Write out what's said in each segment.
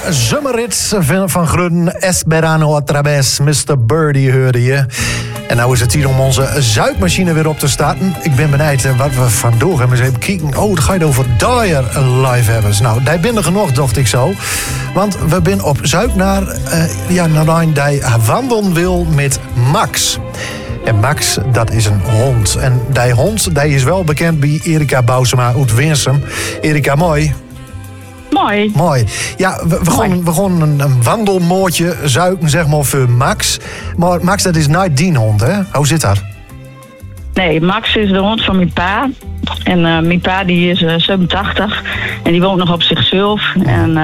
zomerrit van Gruden. Esperano a través, Mr. Birdie hoorde je. En nou is het hier om onze zuidmachine weer op te starten. Ik ben benieuwd wat we vandoor hebben. Eens even kijken. Oh, het gaat over Dyer live hebben. Nou, daar binnen genoeg, dacht ik zo. Want we zijn op zoek naar een die wandelen wil met Max. En Max, dat is een hond. En die hond die is wel bekend bij Erika Bousema uit Winsum. Erika, mooi. Mooi. Ja, we gaan een wandelmootje zuiken, zeg maar, voor Max. Maar Max, dat is niet die hond, hè? Hoe zit dat? Nee, Max is de hond van mijn pa. En mijn pa die is 87 en die woont nog op zichzelf. En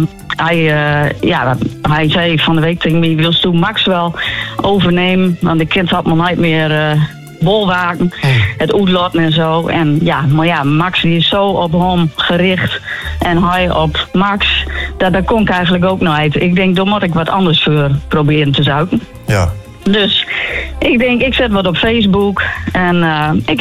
hij zei van de week tegen me, wil je Max wel overnemen? Want de kind had me niet meer bolwaken, het uitlaten en zo. En Max die is zo op hem gericht en hij op Max. Daar kon ik eigenlijk ook nooit. Ik denk, daar moet ik wat anders voor proberen te zoeken. Ja. Dus ik denk, ik zet wat op Facebook. En ik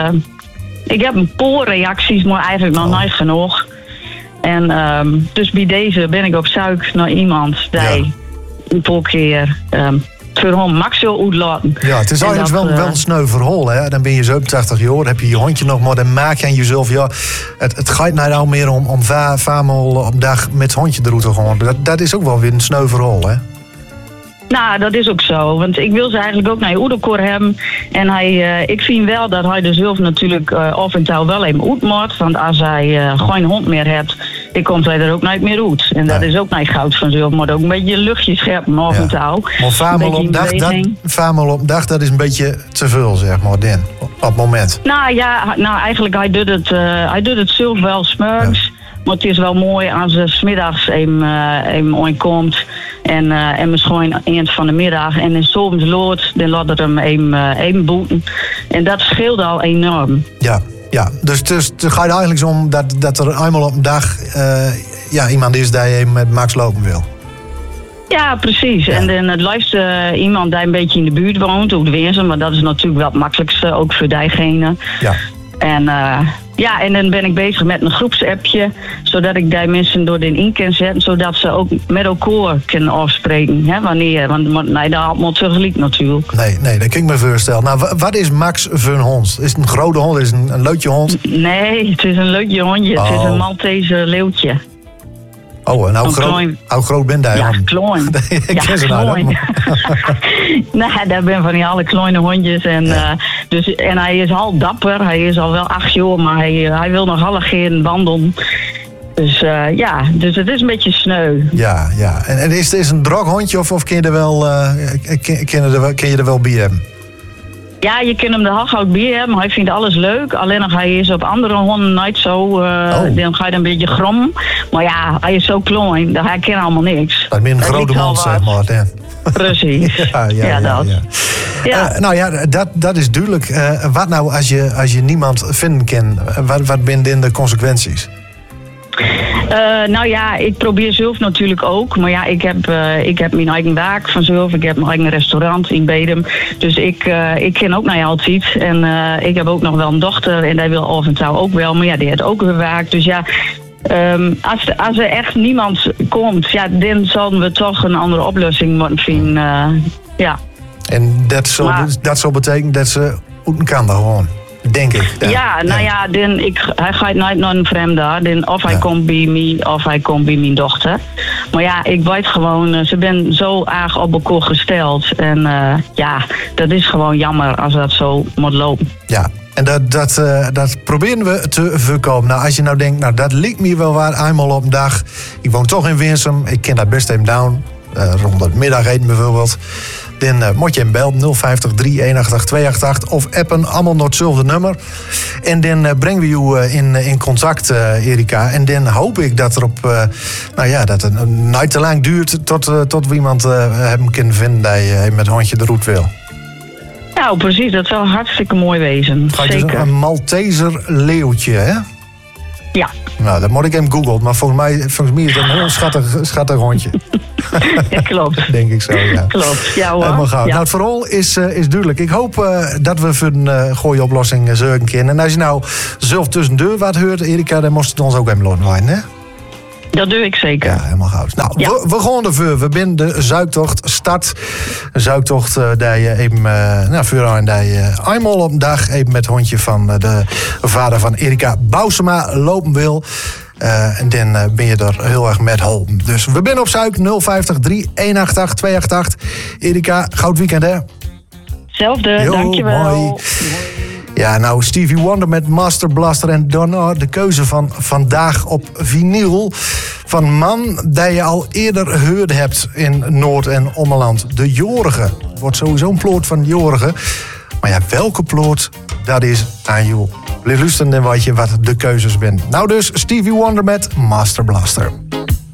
heb een paar reacties, maar eigenlijk nog niet genoeg. En dus bij deze ben ik op zoek naar iemand die een paar keer voor hem Max wil uitlaten. Ja, het is eigenlijk wel een sneu verhaal, hè. Dan ben je 87 jaar, heb je je hondje nog maar, dan maak je aan jezelf, het gaat nou meer om vaarmal op dag met het hondje eruit te gaan. Dat is ook wel weer een sneu verhaal, hè. Nou, dat is ook zo. Want ik wil ze eigenlijk ook naar je oederkoor hebben. En ik vind wel dat hij er zelf natuurlijk af en toe wel even uit moet. Want als hij geen hond meer hebt, dan komt hij er ook niet meer uit. En dat is ook niet goud vanzelf. Maar ook een beetje luchtje scheppen af en toe. Maar vaarmal op dag, dat is een beetje te veel, zeg maar, Dan, op het moment. Nou eigenlijk, hij doet het zelf wel 's morgens. Maar het is wel mooi als ze 's middags even aankomt. En misschien eind van de middag. En in soms lood, dan laat het hem even boeten. En dat scheelt al enorm. Ja, dus het gaat eigenlijk om dat er eenmaal op een dag iemand is die met Max lopen wil. Ja, precies. Ja. En dan het liefst iemand die een beetje in de buurt woont, op de Winsum. Maar dat is natuurlijk wel het makkelijkste, ook voor diegene. Ja. En dan ben ik bezig met een groepsappje, zodat ik die mensen door in kan zetten, zodat ze ook met elkaar kunnen afspreken. Hè, wanneer, want dat allemaal tegelijk natuurlijk. Nee, dat kan ik me voorstellen. Nou, wat is Max voor een hond? Is het een grote hond? Is het een leutje hond? Nee, het is een leutje hondje. Het is een Maltese leeuwtje. Oh, en hoe groot ben jij? Ja, klein. Ik ken ze nou. Nee, daar ben van die alle kleine hondjes. En hij is al dapper. Hij is al wel 8 jaar, maar hij wil nog alle geen wandelen. Dus dus het is een beetje sneu. Ja. En is het een droghondje of kun je er wel, kun je er wel bij hebben? Ja, je kunt hem de haghout bij hebben. Hij vindt alles leuk. Alleen nog hij is op andere honden niet zo. Dan ga je een beetje grom. Maar ja, hij is zo klein. Hij kent allemaal niks. Dat is een grote hond, zeg maar. Ja. Precies. Dat is duidelijk. Wat nou als je niemand vinden kan? Wat zijn de consequenties? Ik probeer zelf natuurlijk ook. Maar ja, ik heb mijn eigen zaak vanzelf. Ik heb mijn eigen restaurant in Bedum. Dus ik ken ook naar je altijd. En ik heb ook nog wel een dochter. En die wil af en toe ook wel. Maar ja, die heeft ook weer werk. Dus ja, als er echt niemand komt, dan zullen we toch een andere oplossing moeten vinden. En dat zal betekenen dat ze uit kan gewoon. Denk ik. Hij gaat niet naar een vreemde. Of hij komt bij mij, of hij komt bij mijn dochter. Maar ja, ik weet gewoon, ze ben zo erg op elkaar gesteld. En dat is gewoon jammer als dat zo moet lopen. Ja. En dat proberen we te voorkomen. Nou, als je nou denkt, dat lijkt me wel waar, eenmaal op een dag. Ik woon toch in Winsum, ik ken dat best even down. Rond het middageten bijvoorbeeld. Dan moet je hem bellen, 050 388 288 of appen, allemaal naar hetzelfde nummer. En dan brengen we jou in contact, Erika. En dan hoop ik dat er dat het niet te lang duurt tot we iemand hebben kunnen vinden die met een hondje de route wil. Nou, precies, dat zou hartstikke mooi wezen. Zeker. Dus een Malteser leeuwtje, hè? Ja. Nou, dat moet ik even googlen, maar volgens mij is het een heel schattig hondje. Ja, klopt. Denk ik zo, ja. Klopt, ja hoor. Ja. Nou, het verhaal is duidelijk. Ik hoop dat we voor een goede oplossing zoeken kunnen. En als je nou zelf tussendeur wat hoort, Erika, dan moest het ons ook even laten, hè? Dat doe ik zeker. Ja, helemaal goud. Nou, Ja. we gaan ervoor. We binnen de Zuidtocht start. Een Zuidtocht die je even... voor en die eenmaal op een dag even met het hondje van de vader van Erika Bousema lopen wil. En dan ben je er heel erg met holpen. Dus we binnen op Zuid 050 3188 288. Erika, goud weekend hè? Hetzelfde, Jo, dankjewel. mooi. Ja, nou, Stevie Wonder met Master Blaster en Donna. De keuze van vandaag op vinyl. Van man die je al eerder gehoord hebt in Noord- en Ommeland. De Jorige. Wordt sowieso een ploot van Jorige. Maar ja, welke ploot, dat is aan jou. Blijf luisteren en weet je wat de keuzes zijn. Nou dus, Stevie Wonder met Master Blaster.